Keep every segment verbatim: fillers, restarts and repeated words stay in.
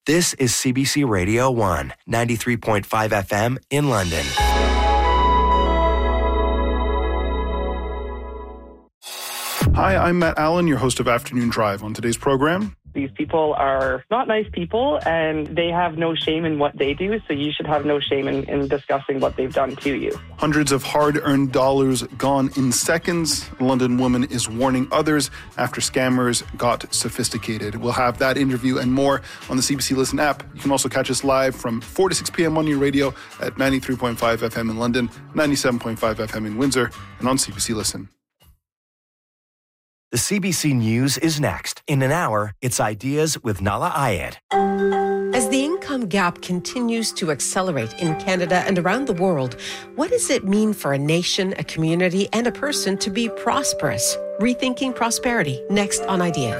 This is C B C Radio one, ninety-three point five F M in London. Hi, I'm Matt Allen, your host of Afternoon Drive. On today's program, these people are not nice people and they have no shame in what they do, so you should have no shame in, in discussing what they've done to you. Hundreds of hard-earned dollars gone in seconds. A London woman is warning others after scammers got sophisticated. We'll have that interview and more on the C B C Listen app. You can also catch us live from four to six p.m. on your radio at ninety-three point five F M in London, ninety-seven point five F M in Windsor, and on C B C Listen. The C B C News is next. In an hour, it's Ideas with Nala Ayed. As the income gap continues to accelerate in Canada and around the world, what does it mean for a nation, a community, and a person to be prosperous? Rethinking Prosperity, next on Ideas.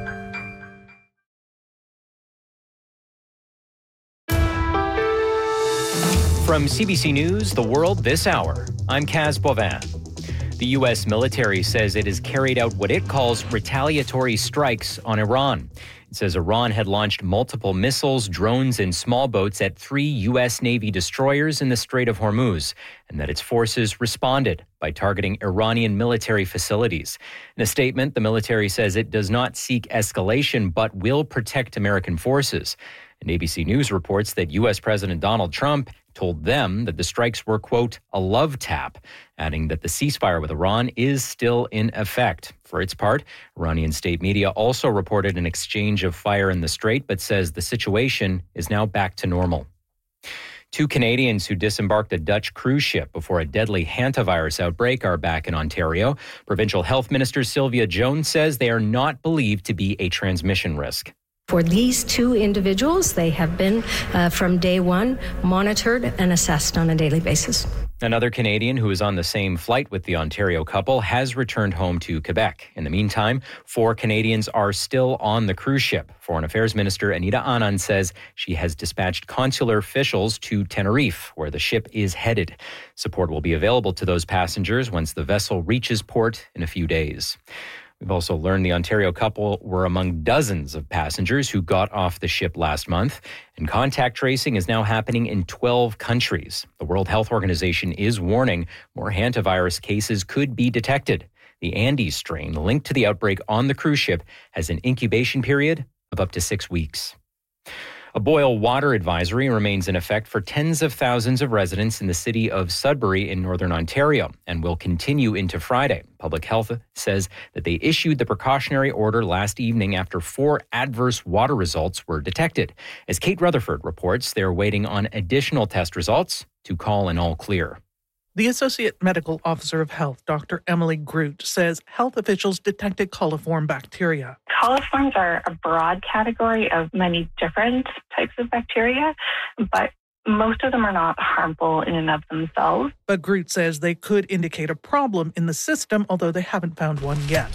From C B C News, The World This Hour, I'm Kaz Bovin. The U S military says it has carried out what it calls retaliatory strikes on Iran. It says Iran had launched multiple missiles, drones, and small boats at three U S Navy destroyers in the Strait of Hormuz, and that its forces responded by targeting Iranian military facilities. In a statement, the military says it does not seek escalation but will protect American forces. And A B C News reports that U S President Donald Trump told them that the strikes were, quote, a love tap, adding that the ceasefire with Iran is still in effect. For its part, Iranian state media also reported an exchange of fire in the strait, but says the situation is now back to normal. Two Canadians who disembarked a Dutch cruise ship before a deadly hantavirus outbreak are back in Ontario. Provincial Health Minister Sylvia Jones says they are not believed to be a transmission risk. For these two individuals, they have been, uh, from day one, monitored and assessed on a daily basis. Another Canadian who is on the same flight with the Ontario couple has returned home to Quebec. In the meantime, four Canadians are still on the cruise ship. Foreign Affairs Minister Anita Anand says she has dispatched consular officials to Tenerife, where the ship is headed. Support will be available to those passengers once the vessel reaches port in a few days. We've also learned the Ontario couple were among dozens of passengers who got off the ship last month, and contact tracing is now happening in twelve countries. The World Health Organization is warning more hantavirus cases could be detected. The Andes strain linked to the outbreak on the cruise ship has an incubation period of up to six weeks. A boil water advisory remains in effect for tens of thousands of residents in the city of Sudbury in northern Ontario and will continue into Friday. Public Health says that they issued the precautionary order last evening after four adverse water results were detected. As Kate Rutherford reports, they're waiting on additional test results to call an all clear. The Associate Medical Officer of Health, Doctor Emily Groot, says health officials detected coliform bacteria. Coliforms are a broad category of many different types of bacteria, but most of them are not harmful in and of themselves. But Groot says they could indicate a problem in the system, although they haven't found one yet.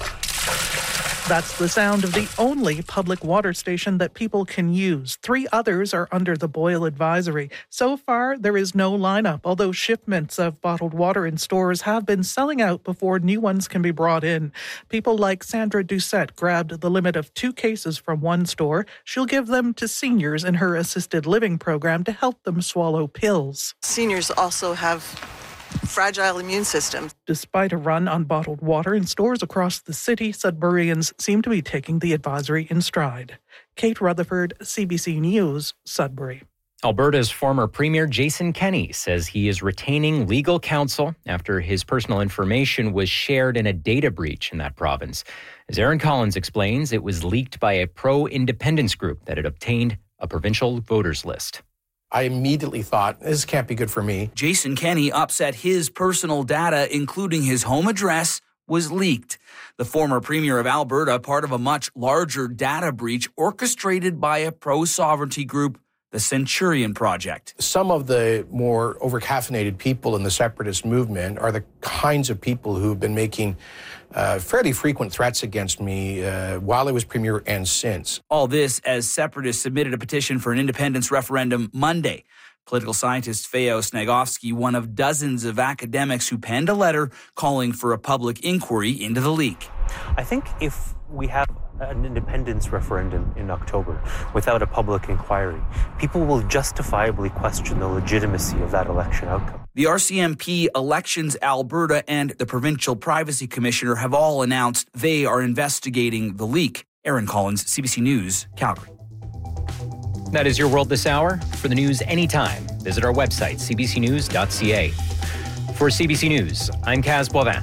That's the sound of the only public water station that people can use. Three others are under the boil advisory. So far, there is no lineup, although shipments of bottled water in stores have been selling out before new ones can be brought in. People like Sandra Doucette grabbed the limit of two cases from one store. She'll give them to seniors in her assisted living program to help them swallow pills. Seniors also have fragile immune systems. Despite a run on bottled water in stores across the city, Sudburyans seem to be taking the advisory in stride. Kate Rutherford, C B C News, Sudbury. Alberta's former Premier Jason Kenney says he is retaining legal counsel after his personal information was shared in a data breach in that province. As Aaron Collins explains, it was leaked by a pro-independence group that had obtained a provincial voters list. I immediately thought, this can't be good for me. Jason Kenney upset his personal data, including his home address, was leaked. The former Premier of Alberta, part of a much larger data breach orchestrated by a pro-sovereignty group, the Centurion Project. Some of the more over-caffeinated people in the separatist movement are the kinds of people who've been making uh, fairly frequent threats against me uh, while I was Premier and since. All this as separatists submitted a petition for an independence referendum Monday. Political scientist Feo Snegovsky, one of dozens of academics who penned a letter calling for a public inquiry into the leak. I think if we have an independence referendum in October without a public inquiry, people will justifiably question the legitimacy of that election outcome. The R C M P, Elections Alberta, and the Provincial Privacy Commissioner have all announced they are investigating the leak. Aaron Collins, C B C News, Calgary. That is your world this hour. For the news anytime, visit our website, c b c news dot c a. For C B C News, I'm Kaz Boivin.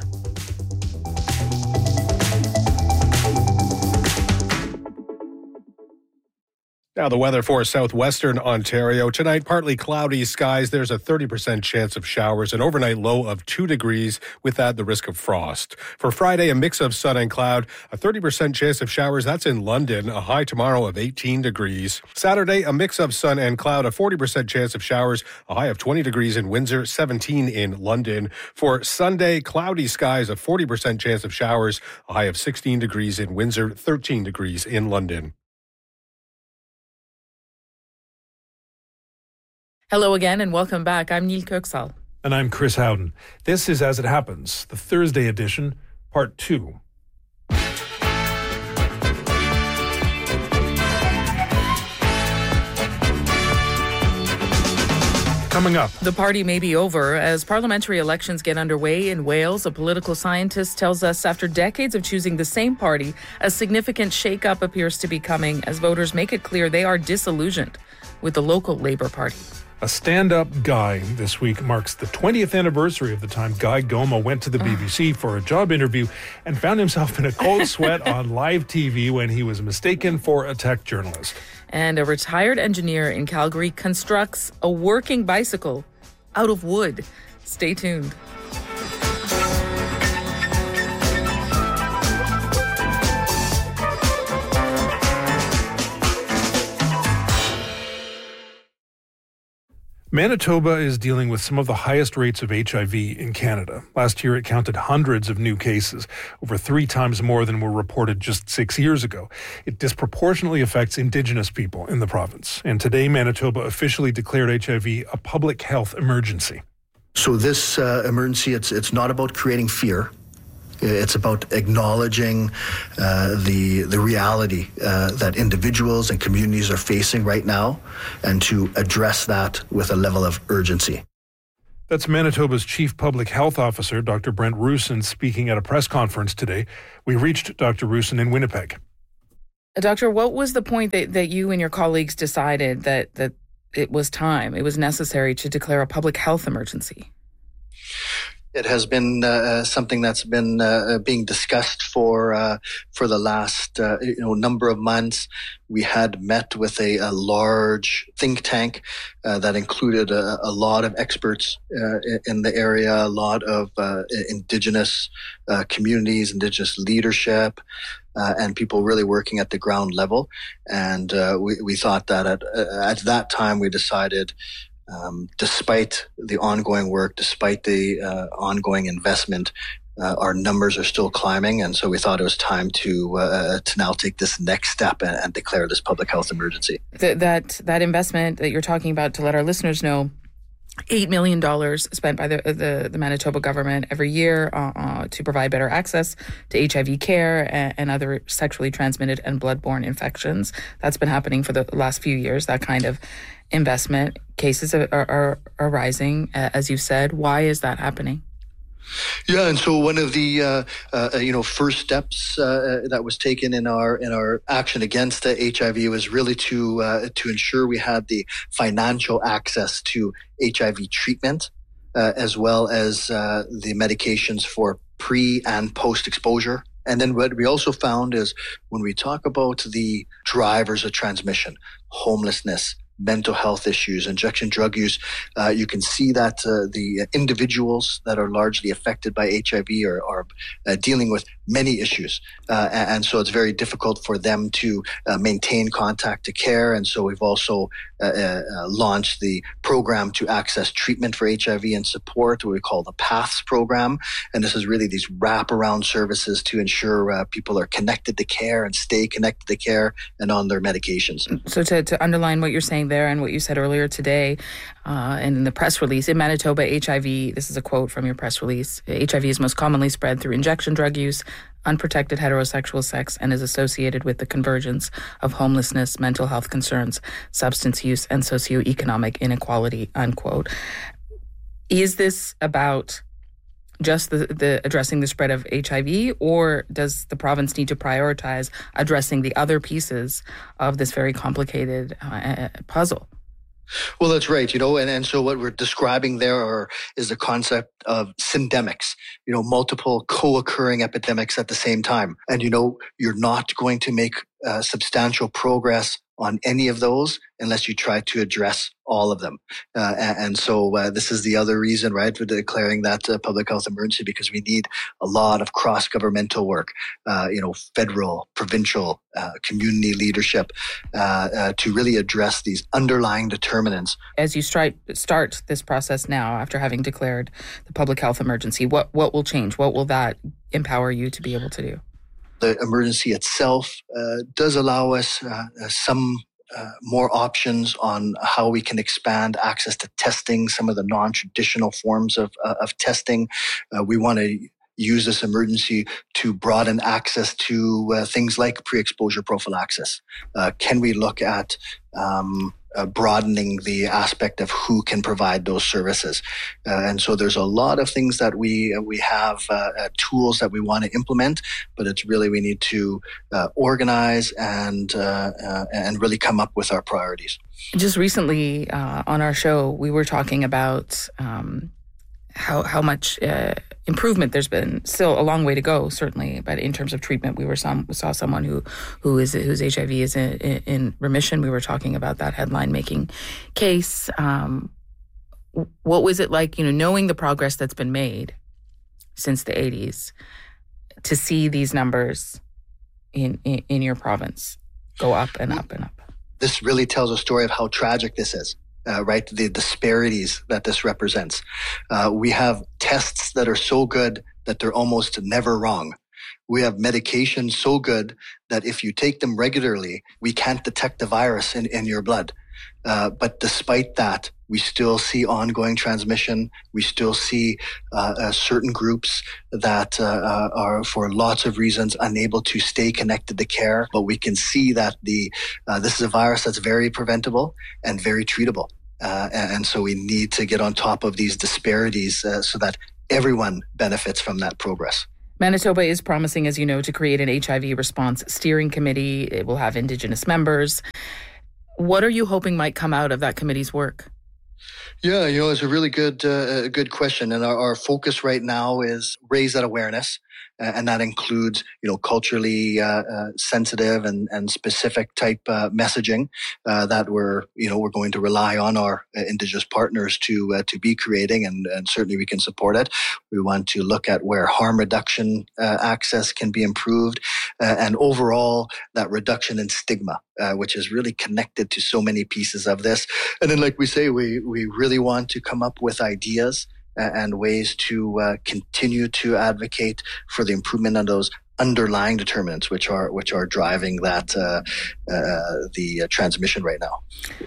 Now the weather for southwestern Ontario. Tonight, partly cloudy skies. There's a thirty percent chance of showers, an overnight low of two degrees, with that the risk of frost. For Friday, a mix of sun and cloud, a thirty percent chance of showers. That's in London, a high tomorrow of eighteen degrees. Saturday, a mix of sun and cloud, a forty percent chance of showers, a high of twenty degrees in Windsor, seventeen in London. For Sunday, cloudy skies, a forty percent chance of showers, a high of sixteen degrees in Windsor, thirteen degrees in London. Hello again and welcome back. I'm Neil Kirksall. And I'm Chris Howden. This is As It Happens, the Thursday edition, part two. Coming up. The party may be over. As parliamentary elections get underway in Wales, a political scientist tells us after decades of choosing the same party, a significant shake-up appears to be coming as voters make it clear they are disillusioned with the local Labour Party. A stand-up guy this week marks the twentieth anniversary of the time Guy Goma went to the B B C for a job interview and found himself in a cold sweat on live T V when he was mistaken for a tech journalist. And a retired engineer in Calgary constructs a working bicycle out of wood. Stay tuned. Manitoba is dealing with some of the highest rates of H I V in Canada. Last year, it counted hundreds of new cases, over three times more than were reported just six years ago. It disproportionately affects Indigenous people in the province. And today, Manitoba officially declared H I V a public health emergency. So this uh, emergency, it's it's not about creating fear. It's about acknowledging uh, the the reality uh, that individuals and communities are facing right now, and to address that with a level of urgency. That's Manitoba's Chief Public Health Officer, Doctor Brent Roussin, speaking at a press conference today. We reached Doctor Roussin in Winnipeg. Doctor, what was the point that, that you and your colleagues decided that, that it was time, it was necessary to declare a public health emergency? It has been uh, something that's been uh, being discussed for uh, for the last uh, you know number of months. We had met with a, a large think tank uh, that included a, a lot of experts uh, in the area, a lot of uh, Indigenous uh, communities, Indigenous leadership, uh, and people really working at the ground level. And uh, we, we thought that at, at that time we decided, Um, despite the ongoing work, despite the uh, ongoing investment, uh, our numbers are still climbing, and so we thought it was time to uh, to now take this next step and, and declare this public health emergency. Th- that that investment that you're talking about, to let our listeners know, eight million dollars spent by the, the the Manitoba government every year uh, uh, to provide better access to H I V care and, and other sexually transmitted and bloodborne infections. That's been happening for the last few years. That kind of investment. Cases are, are, are rising, uh, as you said. Why is that happening? Yeah, and so one of the uh, uh, you know first steps uh, that was taken in our in our action against uh, H I V was really to uh, to ensure we had the financial access to H I V treatment, uh, as well as uh, the medications for pre and post exposure. And then what we also found is when we talk about the drivers of transmission, homelessness, mental health issues, injection drug use, uh, you can see that uh, the individuals that are largely affected by H I V are, are uh, dealing with many issues. Uh, and so it's very difficult for them to uh, maintain contact to care. And so we've also uh, uh, launched the program to access treatment for H I V and support, what we call the PATHS program. And this is really these wraparound services to ensure uh, people are connected to care and stay connected to care and on their medications. So to, to underline what you're saying there and what you said earlier today, uh, and in the press release, in Manitoba, H I V, this is a quote from your press release, H I V is most commonly spread through injection drug use, unprotected heterosexual sex and is associated with the convergence of homelessness, mental health concerns, substance use, and socioeconomic inequality, unquote. Is this about just the, the addressing the spread of H I V, or does the province need to prioritize addressing the other pieces of this very complicated uh, puzzle? Well, that's right, you know, and, and so what we're describing there are, is the concept of syndemics, you know, multiple co-occurring epidemics at the same time. And, you know, you're not going to make uh, substantial progress on any of those unless you try to address all of them. Uh, and, and so uh, this is the other reason, right, for declaring that uh, public health emergency, because we need a lot of cross-governmental work, uh, you know, federal, provincial, uh, community leadership uh, uh, to really address these underlying determinants. As you start, start this process now, after having declared the public health emergency, what, what will change? What will that empower you to be able to do? The emergency itself uh, does allow us uh, some uh, more options on how we can expand access to testing, some of the non-traditional forms of, uh, of testing. Uh, we want to use this emergency to broaden access to uh, things like pre-exposure prophylaxis. Uh, can we look at um, uh, broadening the aspect of who can provide those services? Uh, and so there's a lot of things that we uh, we have uh, uh, tools that we want to implement, but it's really we need to uh, organize and uh, uh, and really come up with our priorities. Just recently uh, on our show, we were talking about um, how how much uh, improvement there's been. Still a long way to go, certainly, but in terms of treatment, we were some we saw someone who who is whose H I V is in, in remission. We were talking about that headline-making case. Um, what was it like, you know, knowing the progress that's been made since the eighties, to see these numbers in in, in your province go up and up and up? This really tells a story of how tragic this is. Uh, right, the disparities that this represents. Uh, we have tests that are so good that they're almost never wrong. We have medications so good that if you take them regularly, we can't detect the virus in, in your blood. Uh, but despite that, we still see ongoing transmission. We still see uh, uh, certain groups that uh, uh, are, for lots of reasons, unable to stay connected to care. But we can see that the uh, this is a virus that's very preventable and very treatable. Uh, and, and so we need to get on top of these disparities uh, so that everyone benefits from that progress. Manitoba is promising, as you know, to create an H I V response steering committee. It will have Indigenous members. What are you hoping might come out of that committee's work? Yeah, you know, it's a really good, uh, good question. And our, our focus right now is raise that awareness. Uh, and that includes, you know, culturally uh, uh, sensitive and, and specific type uh, messaging uh, that we're, you know, we're going to rely on our uh, Indigenous partners to uh, to be creating, and, and certainly we can support it. We want to look at where harm reduction uh, access can be improved, uh, and overall that reduction in stigma, uh, which is really connected to so many pieces of this. And then, like we say, we we really want to come up with ideas and ways to uh, continue to advocate for the improvement of those underlying determinants, which are which are driving that uh, uh, the uh, transmission right now.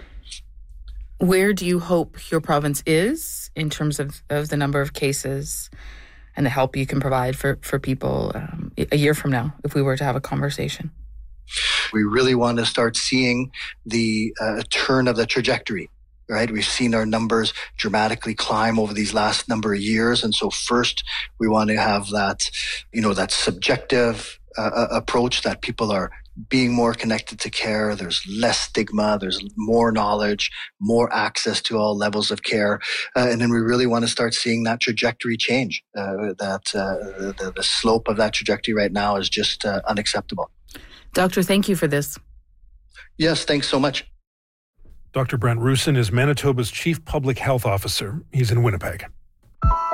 Where do you hope your province is in terms of, of the number of cases and the help you can provide for, for people um, a year from now, if we were to have a conversation? We really want to start seeing the uh, turn of the trajectory. Right, we've seen our numbers dramatically climb over these last number of years, and so first we want to have that, you know, that subjective uh, approach that people are being more connected to care. There's less stigma. There's more knowledge, more access to all levels of care, uh, and then we really want to start seeing that trajectory change. Uh, that uh, the, the slope of that trajectory right now is just uh, unacceptable. Doctor, thank you for this. Yes, thanks so much. Doctor Brent Roussin is Manitoba's Chief Public Health Officer. He's in Winnipeg.